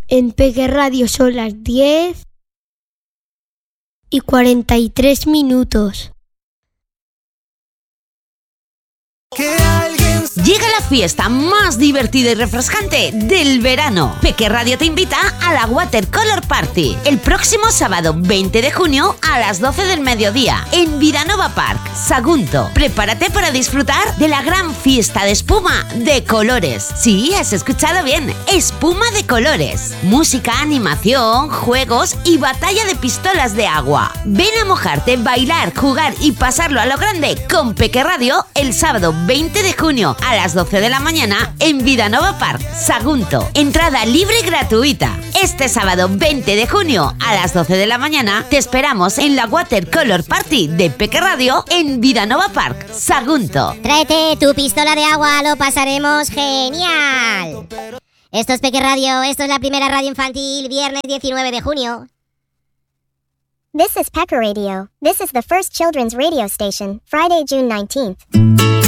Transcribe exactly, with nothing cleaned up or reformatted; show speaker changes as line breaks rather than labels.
En Peque Radio son las diez y cuarenta y tres minutos.
Llega la fiesta más divertida y refrescante del verano. Peque Radio te invita a la Watercolor Party el próximo sábado veinte de junio a las doce del mediodía en Vidanova Park, Sagunto. Prepárate para disfrutar de la gran fiesta de espuma de colores. Sí, has escuchado bien, espuma de colores. Música, animación, juegos y batalla de pistolas de agua. Ven a mojarte, bailar, jugar y pasarlo a lo grande con Peque Radio el sábado veinte de junio a las doce de la mañana en Vidanova Park, Sagunto. Entrada libre y gratuita. Este sábado veinte de junio a las doce de la mañana te esperamos en la Watercolor Party de Peque Radio en Vidanova Park, Sagunto.
Tráete tu pistola de agua, lo pasaremos genial. Esto es Peque Radio, esto es la primera radio infantil, viernes diecinueve de junio.
This is Pecker Radio. This is the first children's radio station, Friday, June nineteenth.